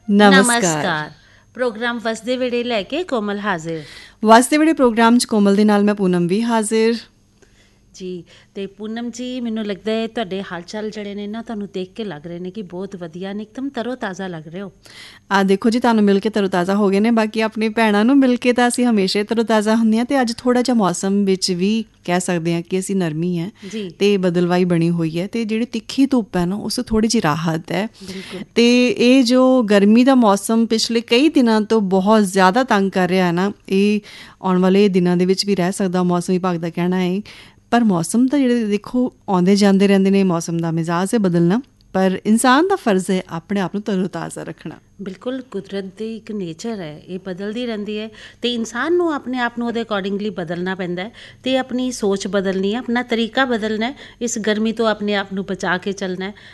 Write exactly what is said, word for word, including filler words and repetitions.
ਨਮਸਕਾਰ। ਨਮਸਕਾਰ। ਪ੍ਰੋਗਰਾਮ ਵਸਦੇ ਵੇੜੇ ਲੈ ਕੇ ਕੋਮਲ ਹਾਜ਼ਰ। ਵਸਦੇ ਵੇੜੇ ਪ੍ਰੋਗਰਾਮ 'ਚ ਕੋਮਲ ਦੇ ਨਾਲ ਮੈਂ ਪੂਨਮ ਵੀ ਹਾਜ਼ਰ ਜੀ। ਅਤੇ ਪੂਨਮ ਜੀ, ਮੈਨੂੰ ਲੱਗਦਾ ਹੈ ਤੁਹਾਡੇ ਹਾਲ ਚਾਲ ਜਿਹੜੇ ਨੇ ਨਾ, ਤੁਹਾਨੂੰ ਦੇਖ ਕੇ ਲੱਗ ਰਹੇ ਨੇ ਕਿ ਬਹੁਤ ਵਧੀਆ ਨੇ, ਇੱਕਦਮ ਤਰੋ ਤਾਜ਼ਾ ਲੱਗ ਰਹੇ ਹੋ। ਆ ਦੇਖੋ ਜੀ, ਤੁਹਾਨੂੰ ਮਿਲ ਕੇ ਤਰੋ ਤਾਜ਼ਾ ਹੋ ਗਏ ਨੇ। ਬਾਕੀ ਆਪਣੀ ਭੈਣਾਂ ਨੂੰ ਮਿਲ ਕੇ ਤਾਂ ਅਸੀਂ ਹਮੇਸ਼ਾ ਤਰੋ ਤਾਜ਼ਾ ਹੁੰਦੇ ਹਾਂ। ਅਤੇ ਅੱਜ ਥੋੜ੍ਹਾ ਜਿਹਾ ਮੌਸਮ ਵਿੱਚ ਵੀ ਕਹਿ ਸਕਦੇ ਹਾਂ ਕਿ ਅਸੀਂ ਨਰਮੀ ਹੈ ਜੀ। ਅਤੇ ਬਦਲਵਾਈ ਬਣੀ ਹੋਈ ਹੈ, ਅਤੇ ਜਿਹੜੀ ਤਿੱਖੀ ਧੁੱਪ ਹੈ ਨਾ, ਉਸ ਤੋਂ ਥੋੜ੍ਹੀ ਜਿਹੀ ਰਾਹਤ ਹੈ। ਬਿਲਕੁਲ। ਅਤੇ ਇਹ ਜੋ ਗਰਮੀ ਦਾ ਮੌਸਮ ਪਿਛਲੇ ਕਈ ਦਿਨਾਂ ਤੋਂ ਬਹੁਤ ਜ਼ਿਆਦਾ ਤੰਗ ਕਰ ਰਿਹਾ ਹੈ ਨਾ, ਇਹ ਆਉਣ ਵਾਲੇ ਦਿਨਾਂ ਦੇ ਵਿੱਚ ਵੀ ਰਹਿ ਸਕਦਾ, ਮੌਸਮ ਵਿਭਾਗ ਦਾ ਕਹਿਣਾ ਹੈ। ਪਰ ਮੌਸਮ ਤਾਂ ਜਿਹੜੇ ਦੇਖੋ ਆਉਂਦੇ ਜਾਂਦੇ ਰਹਿੰਦੇ ਨੇ, ਮੌਸਮ ਦਾ ਮਿਜ਼ਾਜ ਹੈ ਬਦਲਣਾ, ਪਰ ਇਨਸਾਨ ਦਾ ਫਰਜ਼ ਹੈ ਆਪਣੇ ਆਪ ਨੂੰ ਤਰੋ ਤਾਜ਼ਾ ਰੱਖਣਾ। ਬਿਲਕੁਲ, ਕੁਦਰਤ ਦੀ ਇੱਕ ਨੇਚਰ ਹੈ, ਇਹ ਬਦਲਦੀ ਰਹਿੰਦੀ ਹੈ ਅਤੇ ਇਨਸਾਨ ਨੂੰ ਆਪਣੇ ਆਪ ਨੂੰ ਉਹਦੇ ਅਕੋਰਡਿੰਗਲੀ ਬਦਲਣਾ ਪੈਂਦਾ ਹੈ ਅਤੇ ਆਪਣੀ ਸੋਚ ਬਦਲਣੀ ਹੈ, ਆਪਣਾ ਤਰੀਕਾ ਬਦਲਣਾ ਹੈ, ਇਸ ਗਰਮੀ ਤੋਂ ਆਪਣੇ ਆਪ ਨੂੰ ਬਚਾ ਕੇ ਚੱਲਣਾ ਹੈ।